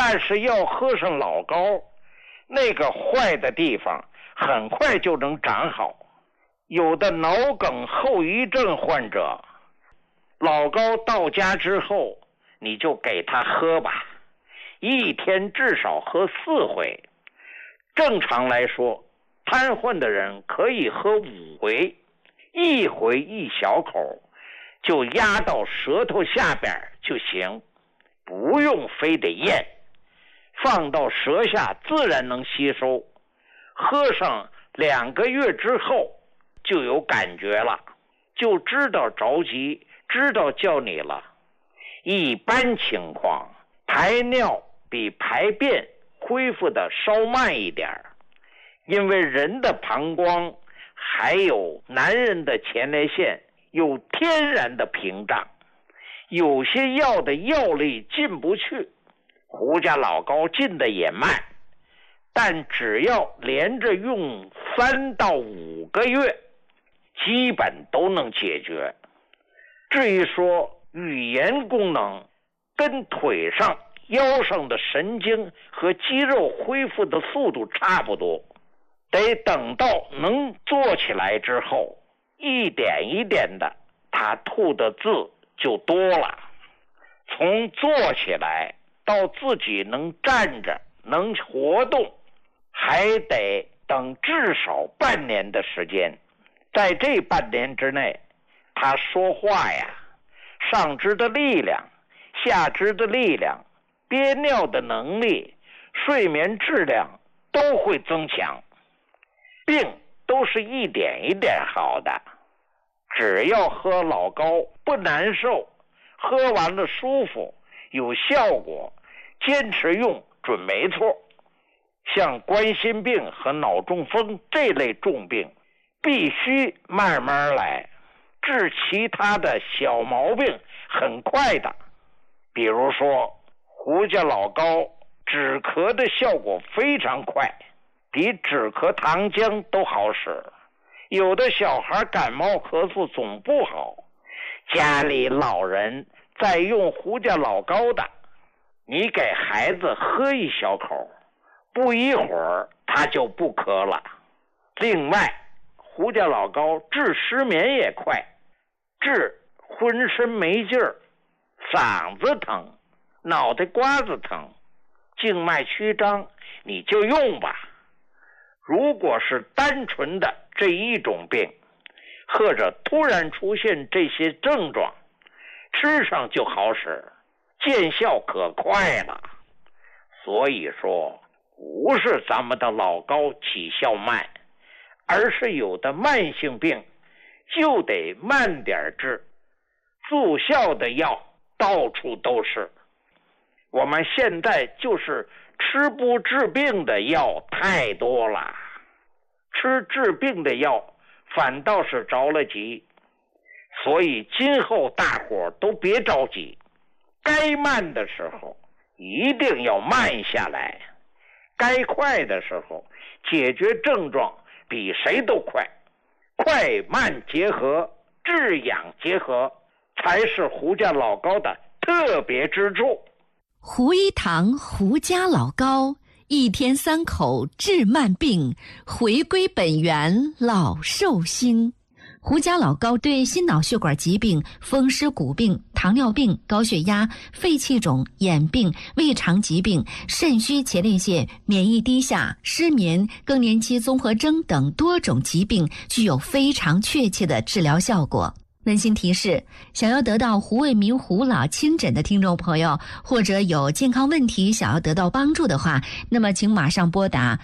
但是要喝上老膏，那个坏的地方很快就能长好。有的脑梗后遗症患者，老膏到家之后，你就给他喝吧，一天至少喝4回。正常来说，瘫痪的人可以喝5回，1回1小口，就压到舌头下边就行，不用非得咽，放到舌下自然能吸收。喝上2个月之后就有感觉了，就知道着急，知道叫你了。一般情况，排尿比排便恢复的稍慢一点，因为人的膀胱还有男人的前列腺有天然的屏障，有些药的药力进不去，胡家老膏进的也慢，但只要连着用3到5个月，基本都能解决。至于说语言功能跟腿上腰上的神经和肌肉恢复的速度差不多，得等到能坐起来之后，一点一点的他吐的字就多了。从坐起来到自己能站着能活动，还得等至少半年的时间。在这半年之内，他说话呀，上肢的力量、下肢的力量、憋尿的能力、睡眠质量都会增强。病都是一点一点好的，只要喝老膏不难受，喝完了舒服有效果，坚持用准没错。像冠心病和脑中风这类重病必须慢慢来，治其他的小毛病很快的。比如说胡家老膏止咳的效果非常快，比止咳糖浆都好使。有的小孩感冒咳嗽总不好，家里老人在用胡家老膏的，你给孩子喝1小口，不一会儿他就不咳了。另外，胡家老膏治失眠也快，治浑身没劲儿、嗓子疼、脑袋瓜子疼、静脉曲张，你就用吧。如果是单纯的这一种病，或者突然出现这些症状，吃上就好使，见效可快了。所以说，不是咱们的老膏起效慢，而是有的慢性病就得慢点治，速效的药到处都是。我们现在就是吃不治病的药太多了，吃治病的药反倒是着了急。所以今后大伙都别着急，该慢的时候一定要慢下来，该快的时候解决症状比谁都快。快慢结合，治养结合，才是胡家老膏的特别之处。 胡一堂胡家老膏，一天3口治慢病，回归本源老寿星。胡家老膏对心脑血管疾病、风湿骨病、糖尿病、高血压、肺气肿、眼病、胃肠疾病、肾虚前列腺、免疫低下、失眠、更年期综合征等多种疾病具有非常确切的治疗效果。温馨提示，想要得到胡卫民胡老亲诊的听众朋友，或者有健康问题想要得到帮助的话，那么请马上拨打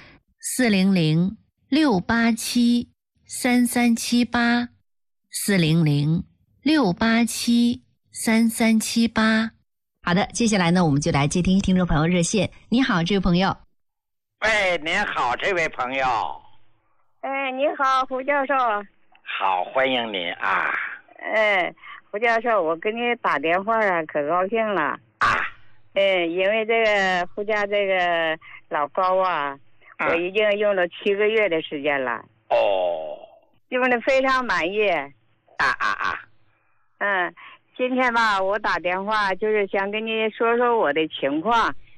400-687-3378 400-687-3378。好的，接下来呢，我们就来接听听众朋友热线。你好，这位朋友。 喂，您好，这位朋友。 哎，你好，胡教授。 好，欢迎您啊。 胡教授，我给你打电话啊，可高兴了啊。 因为这个胡家这个老膏啊，我已经用了7个月的时间了。 哦， 用的非常满意。今天吧，我打电话就是想跟你说说我的情况，